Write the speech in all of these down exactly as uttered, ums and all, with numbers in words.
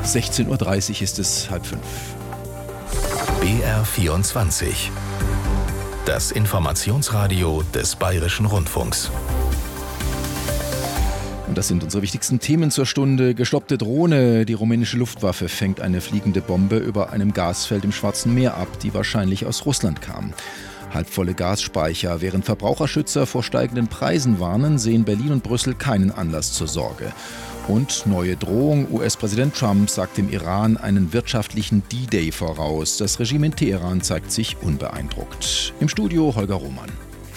sechzehn Uhr dreißig ist es, halb fünf. B R vierundzwanzig. Das Informationsradio des Bayerischen Rundfunks. Und das sind unsere wichtigsten Themen zur Stunde. Gestoppte Drohne. Die rumänische Luftwaffe fängt eine fliegende Bombe über einem Gasfeld im Schwarzen Meer ab, die wahrscheinlich aus Russland kam. Halbvolle Gasspeicher. Während Verbraucherschützer vor steigenden Preisen warnen, sehen Berlin und Brüssel keinen Anlass zur Sorge. Und neue Drohung. U S-Präsident Trump sagt dem Iran einen wirtschaftlichen D-Day voraus. Das Regime in Teheran zeigt sich unbeeindruckt. Im Studio Holger Roman.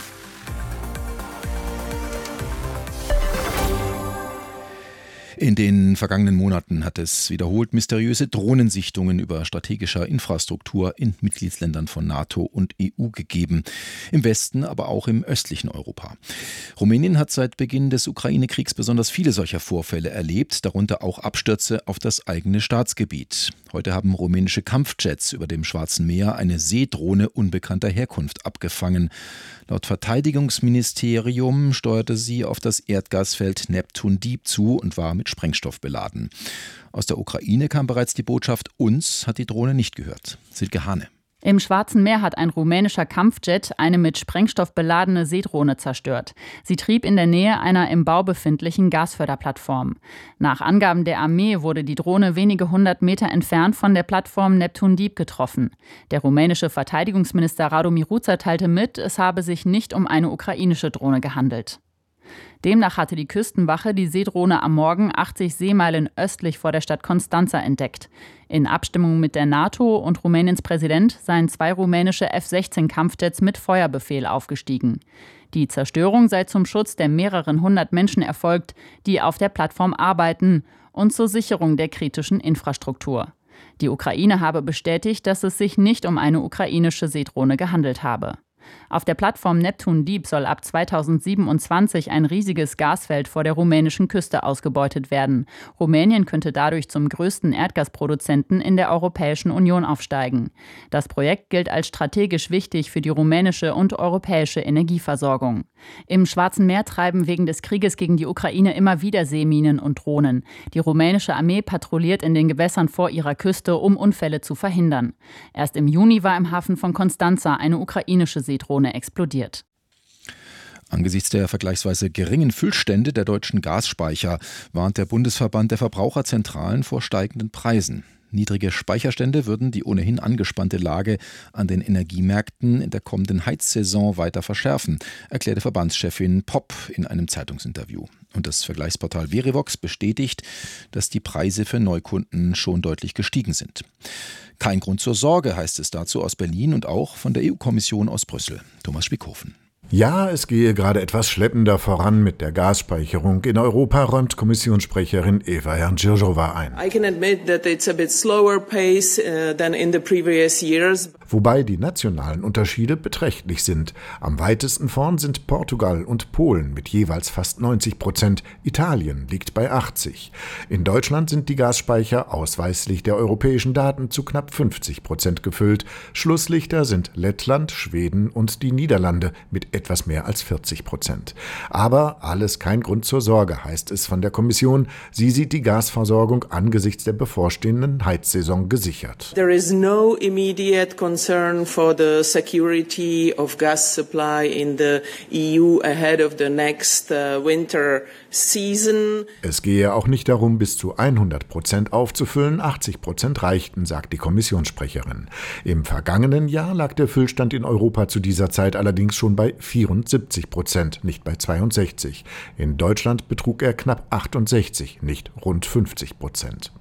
In den vergangenen Monaten hat es wiederholt mysteriöse Drohnensichtungen über strategischer Infrastruktur in Mitgliedsländern von NATO und E U gegeben. Im Westen, aber auch im östlichen Europa. Rumänien hat seit Beginn des Ukraine-Kriegs besonders viele solcher Vorfälle erlebt, darunter auch Abstürze auf das eigene Staatsgebiet. Heute haben rumänische Kampfjets über dem Schwarzen Meer eine Seedrohne unbekannter Herkunft abgefangen. Laut Verteidigungsministerium steuerte sie auf das Erdgasfeld Neptun Deep zu und war mit Sprengstoff beladen. Aus der Ukraine kam bereits die Botschaft, uns hat die Drohne nicht gehört. Silke Hane. Im Schwarzen Meer hat ein rumänischer Kampfjet eine mit Sprengstoff beladene Seedrohne zerstört. Sie trieb in der Nähe einer im Bau befindlichen Gasförderplattform. Nach Angaben der Armee wurde die Drohne wenige hundert Meter entfernt von der Plattform Neptun Deep getroffen. Der rumänische Verteidigungsminister Radu Miruța teilte mit, es habe sich nicht um eine ukrainische Drohne gehandelt. Demnach hatte die Küstenwache die Seedrohne am Morgen achtzig Seemeilen östlich vor der Stadt Constanța entdeckt. In Abstimmung mit der NATO und Rumäniens Präsident seien zwei rumänische F sechzehn Kampfjets mit Feuerbefehl aufgestiegen. Die Zerstörung sei zum Schutz der mehreren hundert Menschen erfolgt, die auf der Plattform arbeiten, und zur Sicherung der kritischen Infrastruktur. Die Ukraine habe bestätigt, dass es sich nicht um eine ukrainische Seedrohne gehandelt habe. Auf der Plattform Neptun Deep soll ab zweitausendsiebenundzwanzig ein riesiges Gasfeld vor der rumänischen Küste ausgebeutet werden. Rumänien könnte dadurch zum größten Erdgasproduzenten in der Europäischen Union aufsteigen. Das Projekt gilt als strategisch wichtig für die rumänische und europäische Energieversorgung. Im Schwarzen Meer treiben wegen des Krieges gegen die Ukraine immer wieder Seeminen und Drohnen. Die rumänische Armee patrouilliert in den Gewässern vor ihrer Küste, um Unfälle zu verhindern. Erst im Juni war im Hafen von Constanța eine ukrainische Seedrohne explodiert. Angesichts der vergleichsweise geringen Füllstände der deutschen Gasspeicher warnt der Bundesverband der Verbraucherzentralen vor steigenden Preisen. Niedrige Speicherstände würden die ohnehin angespannte Lage an den Energiemärkten in der kommenden Heizsaison weiter verschärfen, erklärte Verbandschefin Popp in einem Zeitungsinterview. Und das Vergleichsportal Verivox bestätigt, dass die Preise für Neukunden schon deutlich gestiegen sind. Kein Grund zur Sorge, heißt es dazu aus Berlin und auch von der E U-Kommission aus Brüssel. Thomas Spiekhofen. Ja, es gehe gerade etwas schleppender voran mit der Gasspeicherung in Europa, räumt Kommissionssprecherin Eva Janjiřová ein. I can admit that it's a bit slower pace uh, than in the previous years. Wobei die nationalen Unterschiede beträchtlich sind. Am weitesten vorn sind Portugal und Polen mit jeweils fast neunzig Prozent. Italien liegt bei achtzig. In Deutschland sind die Gasspeicher ausweislich der europäischen Daten zu knapp fünfzig Prozent gefüllt. Schlusslichter sind Lettland, Schweden und die Niederlande mit etwas mehr als vierzig Prozent. Aber alles kein Grund zur Sorge, heißt es von der Kommission. Sie sieht die Gasversorgung angesichts der bevorstehenden Heizsaison gesichert. There is no immediate concern for the security of gas supply in the E U ahead of the next uh, winter season. Es gehe auch nicht darum, bis zu hundert Prozent aufzufüllen. achtzig Prozent reichten, sagt die Kommissionssprecherin. Im vergangenen Jahr lag der Füllstand in Europa zu dieser Zeit allerdings schon bei vierundsiebzig Prozent, nicht bei zweiundsechzig. In Deutschland betrug er knapp achtundsechzig, nicht rund fünfzig Prozent.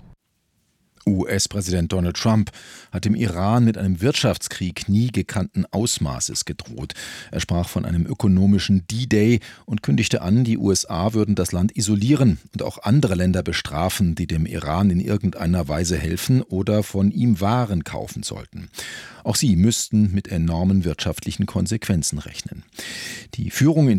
U S-Präsident Donald Trump hat dem Iran mit einem Wirtschaftskrieg nie gekannten Ausmaßes gedroht. Er sprach von einem ökonomischen D-Day und kündigte an, die U S A würden das Land isolieren und auch andere Länder bestrafen, die dem Iran in irgendeiner Weise helfen oder von ihm Waren kaufen sollten. Auch sie müssten mit enormen wirtschaftlichen Konsequenzen rechnen. Die Führung in